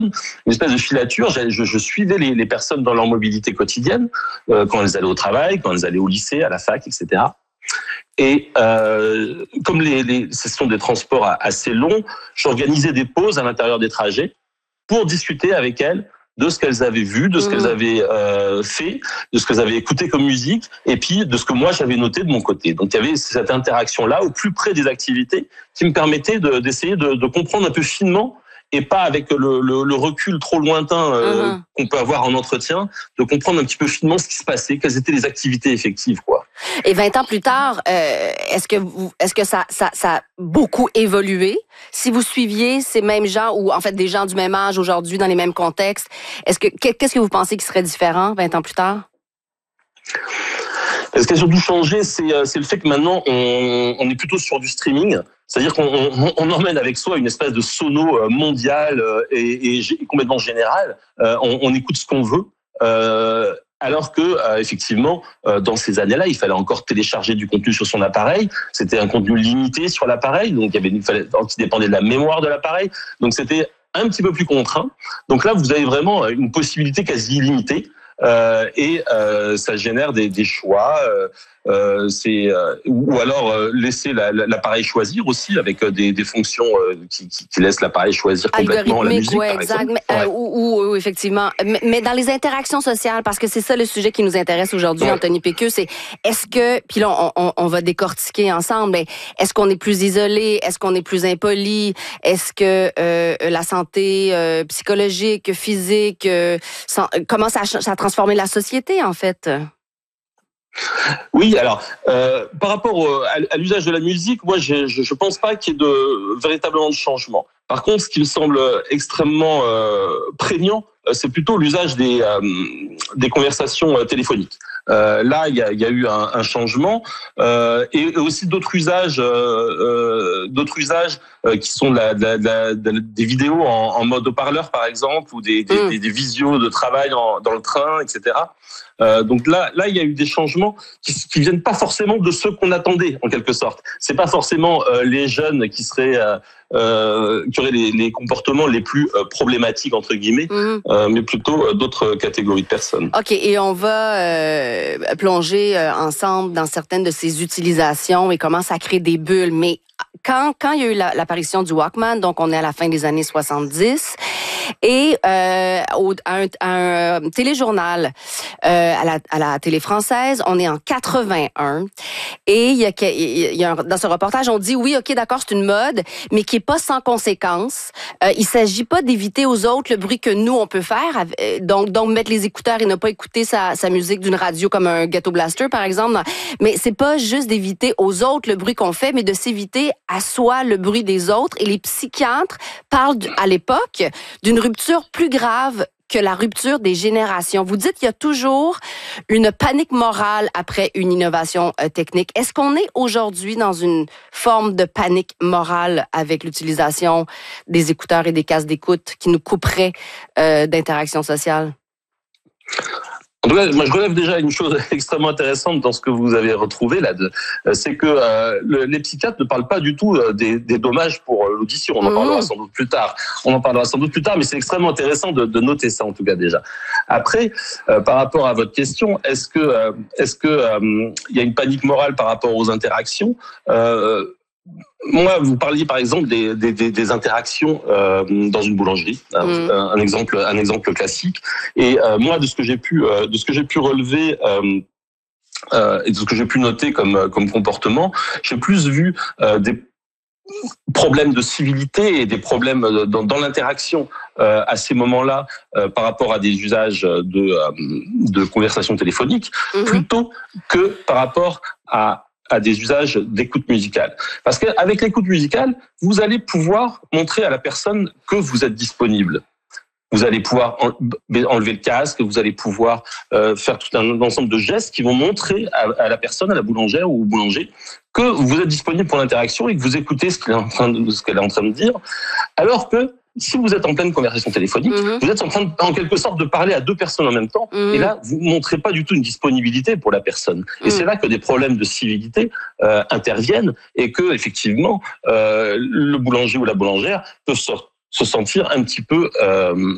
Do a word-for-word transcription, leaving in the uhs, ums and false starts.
une espèce de filature. Je, je suivais les, les personnes dans leur mobilité quotidienne, euh, quand elles allaient au travail, quand elles allaient au lycée, à la fac, et cetera. Et euh, comme les, les, ce sont des transports assez longs, j'organisais des pauses à l'intérieur des trajets pour discuter avec elles de ce qu'elles avaient vu, de ce mmh. qu'elles avaient euh, fait, de ce qu'elles avaient écouté comme musique, et puis de ce que moi j'avais noté de mon côté. Donc il y avait cette interaction-là au plus près des activités qui me permettait de, d'essayer de, de comprendre un peu finement, et pas avec le, le, le recul trop lointain euh, mmh. qu'on peut avoir en entretien, de comprendre un petit peu finement ce qui se passait, quelles étaient les activités effectives, quoi. Et vingt ans plus tard, euh, est-ce que vous, est-ce que ça, ça, ça a beaucoup évolué? Si vous suiviez ces mêmes gens, ou en fait des gens du même âge aujourd'hui dans les mêmes contextes, est-ce que qu'est-ce que vous pensez qui serait différent vingt ans plus tard? Ce qui a surtout changé, c'est, c'est le fait que maintenant, on, on est plutôt sur du streaming. C'est-à-dire qu'on on, on emmène avec soi une espèce de sono mondial et, et complètement général. On, on écoute ce qu'on veut. Euh, alors que, euh, effectivement, euh, dans ces années-là, il fallait encore télécharger du contenu sur son appareil. C'était un contenu limité sur l'appareil, donc il y avait une, fallait, qui dépendait de la mémoire de l'appareil. Donc c'était un petit peu plus contraint. Donc là, vous avez vraiment une possibilité quasi illimitée. Euh, et euh, ça génère des, des choix, euh, euh, c'est euh, ou alors euh, laisser la, la, l'appareil choisir aussi avec des, des fonctions euh, qui, qui, qui laissent l'appareil choisir complètement la musique, ouais, par exact. exemple. Mais, ouais. euh, ou, ou, ou effectivement, mais, mais dans les interactions sociales, parce que c'est ça le sujet qui nous intéresse aujourd'hui, ouais. Anthony Péqueux, c'est est-ce que, puis là on, on, on va décortiquer ensemble, mais est-ce qu'on est plus isolé, est-ce qu'on est plus impoli, est-ce que euh, la santé euh, psychologique, physique, euh, sans, comment ça, ça a transformé la société en fait? Oui, alors euh, par rapport au, à, à l'usage de la musique, moi je, je, je pense pas qu'il y ait de véritablement de changement. Par contre, ce qui me semble extrêmement euh, prégnant, c'est plutôt l'usage des euh, des conversations téléphoniques. Euh, là, il y a, il y a eu un, un changement euh, et aussi d'autres usages, euh, d'autres usages euh, qui sont de la, de la, de la, de la, des vidéos en, en mode haut-parleur, par exemple, ou des, des, mmh. des, des visios de travail en, dans le train, et cetera. Euh, donc là, là, il y a eu des changements qui, qui viennent pas forcément de ceux qu'on attendait, en quelque sorte. C'est pas forcément euh, les jeunes qui seraient euh, euh, qui auraient les, les comportements les plus euh, problématiques entre guillemets, mmh. euh, mais plutôt euh, d'autres catégories de personnes. Ok, et on va euh, plonger euh, ensemble dans certaines de ces utilisations et comment ça crée des bulles. Mais quand quand il y a eu la, l'apparition du Walkman, donc on est à la fin des années soixante-dix. Et euh, au, un, un téléjournal euh, à, la, à la télé française, on est en quatre-vingt-un. Et il y a, il y a un, dans ce reportage, on dit oui, ok, d'accord, c'est une mode, mais qui est pas sans conséquences. Euh, il s'agit pas d'éviter aux autres le bruit que nous on peut faire, donc donc mettre les écouteurs et ne pas écouter sa, sa musique d'une radio comme un ghetto blaster par exemple. Mais c'est pas juste d'éviter aux autres le bruit qu'on fait, mais de s'éviter à soi le bruit des autres. Et les psychiatres parlent à l'époque d'une rupture plus grave que la rupture des générations. Vous dites qu'il y a toujours une panique morale après une innovation euh, technique. Est-ce qu'on est aujourd'hui dans une forme de panique morale avec l'utilisation des écouteurs et des casques d'écoute qui nous couperaient euh, d'interaction sociale? En tout cas, moi, je relève déjà une chose extrêmement intéressante dans ce que vous avez retrouvé là, de, c'est que euh, le, les psychiatres ne parlent pas du tout euh, des, des dommages pour euh, l'audition. On en mmh. parlera sans doute plus tard. On en parlera sans doute plus tard, mais c'est extrêmement intéressant de, de noter ça en tout cas déjà. Après, euh, par rapport à votre question, est-ce que euh, est-ce que euh, il y a une panique morale par rapport aux interactions? euh, Moi, vous parliez par exemple des, des, des interactions euh, dans une boulangerie, un, mmh. un exemple, un exemple classique. Et euh, moi, de ce que j'ai pu, euh, de ce que j'ai pu relever euh, euh, et de ce que j'ai pu noter comme comme comportement, j'ai plus vu euh, des problèmes de civilité et des problèmes dans, dans l'interaction euh, à ces moments-là euh, par rapport à des usages de euh, de conversation téléphonique, mmh. plutôt que par rapport à à des usages d'écoute musicale. Parce qu'avec l'écoute musicale, vous allez pouvoir montrer à la personne que vous êtes disponible. Vous allez pouvoir enlever le casque, vous allez pouvoir euh, faire tout un ensemble de gestes qui vont montrer à, à la personne, à la boulangère ou au boulanger, que vous êtes disponible pour l'interaction et que vous écoutez ce qu'elle est en train de, ce qu'elle est en train de dire. Alors que si vous êtes en pleine conversation téléphonique, mmh. vous êtes en train, de, en quelque sorte, de parler à deux personnes en même temps. Mmh. Et là, vous ne montrez pas du tout une disponibilité pour la personne. Et mmh. c'est là que des problèmes de civilité euh, interviennent et que, effectivement, euh, le boulanger ou la boulangère peuvent se, se sentir un petit peu... Euh,